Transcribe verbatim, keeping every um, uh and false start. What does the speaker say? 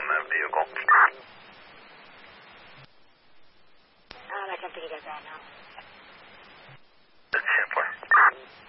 that vehicle. Uh, I can't think you guys out now. It's ten four.